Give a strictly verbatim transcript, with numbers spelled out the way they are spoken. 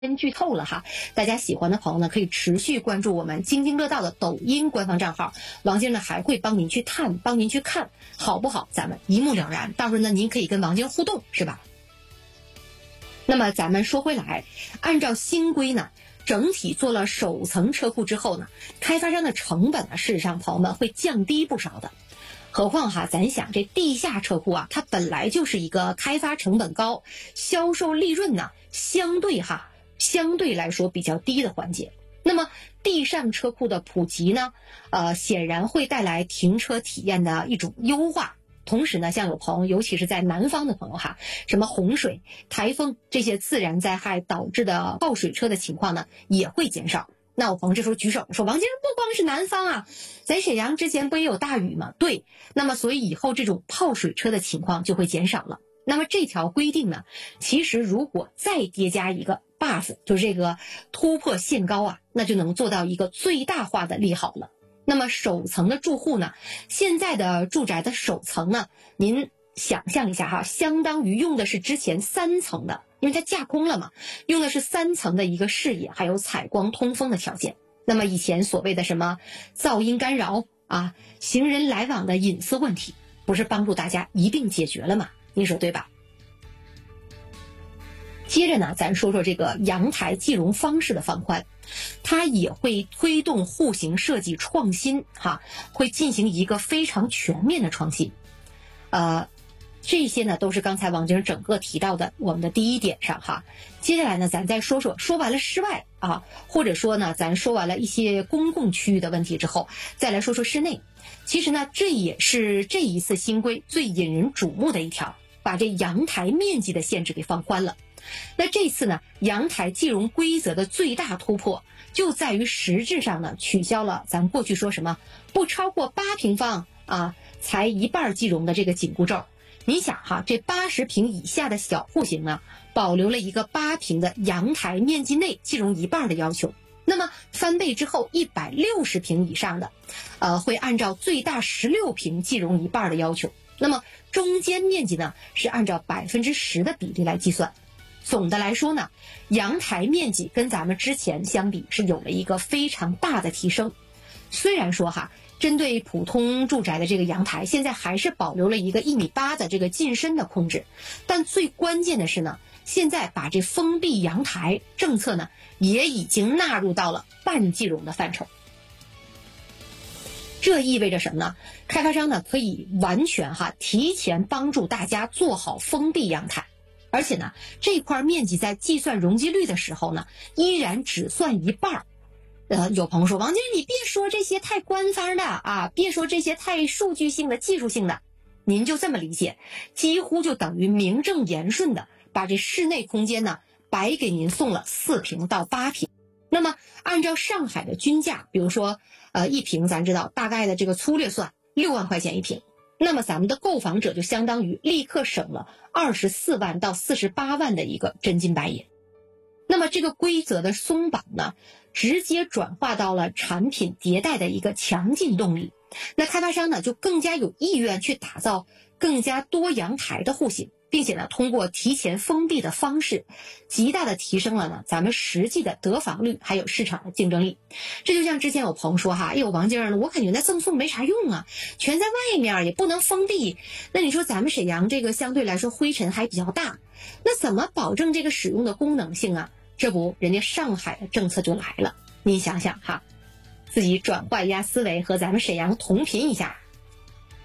先剧透了哈，大家喜欢的朋友呢，可以持续关注我们津津乐道的抖音官方账号，王晶呢还会帮您去探，帮您去看，好不好？咱们一目了然。到时候呢，您可以跟王晶互动，是吧？那么咱们说回来，按照新规呢，整体做了首层车库之后呢，开发商的成本呢，事实上朋友们会降低不少的。何况哈，咱想这地下车库啊，它本来就是一个开发成本高、销售利润呢相对哈。相对来说比较低的环节。那么地上车库的普及呢，呃，显然会带来停车体验的一种优化。同时呢，像有朋友，尤其是在南方的朋友哈，什么洪水、台风这些自然灾害导致的泡水车的情况呢，也会减少。那有朋友这时候举手说，王晶不光是南方啊，咱沈阳之前不也有大雨吗？对，那么所以以后这种泡水车的情况就会减少了。那么这条规定呢，其实如果再叠加一个 buff， 就是这个突破限高啊，那就能做到一个最大化的利好了。那么首层的住户呢，现在的住宅的首层呢，您想象一下哈，相当于用的是之前三层的，因为它架空了嘛，用的是三层的一个视野，还有采光通风的条件。那么以前所谓的什么噪音干扰啊，行人来往的隐私问题，不是帮助大家一并解决了吗？你说对吧？接着呢，咱说说这个阳台计容方式的放宽，它也会推动户型设计创新哈，会进行一个非常全面的创新。呃，这些呢都是刚才王晶整个提到的我们的第一点上哈。接下来呢，咱再说说，说完了室外啊，或者说呢，咱说完了一些公共区域的问题之后，再来说说室内。其实呢，这也是这一次新规最引人瞩目的一条，把这阳台面积的限制给放宽了。那这次呢，阳台计容规则的最大突破就在于实质上呢，取消了咱过去说什么不超过八平方啊才一半计容的这个紧箍咒。你想哈，这八十平以下的小户型呢，保留了一个八平的阳台面积内计容一半的要求。那么翻倍之后，一百六十平以上的，呃，会按照最大十六平计容一半的要求。那么中间面积呢，是按照百分之十的比例来计算。总的来说呢，阳台面积跟咱们之前相比是有了一个非常大的提升。虽然说哈，针对普通住宅的这个阳台，现在还是保留了一个一米八的这个进深的控制，但最关键的是呢，现在把这封闭阳台政策呢，也已经纳入到了半计容的范畴。这意味着什么呢？开发商呢可以完全哈提前帮助大家做好封闭阳台。而且呢，这块面积在计算容积率的时候呢，依然只算一半儿。呃，有朋友说，王晶，你别说这些太官方的啊，别说这些太数据性的、技术性的，您就这么理解，几乎就等于名正言顺的把这室内空间呢白给您送了四平到八平。那么按照上海的均价，比如说呃一平，咱知道大概的这个粗略算六万块钱一平。那么咱们的购房者就相当于立刻省了二十四万到四十八万的一个真金白银。那么这个规则的松绑呢，直接转化到了产品迭代的一个强劲动力。那开发商呢，就更加有意愿去打造更加多阳台的户型，并且呢，通过提前封闭的方式，极大的提升了呢咱们实际的得房率，还有市场的竞争力。这就像之前有朋友说哈，哎呦王晶，我感觉那赠送没啥用啊，全在外面也不能封闭。那你说咱们沈阳这个相对来说灰尘还比较大，那怎么保证这个使用的功能性啊？这不，人家上海的政策就来了。你想想哈，自己转换一下思维，和咱们沈阳同频一下，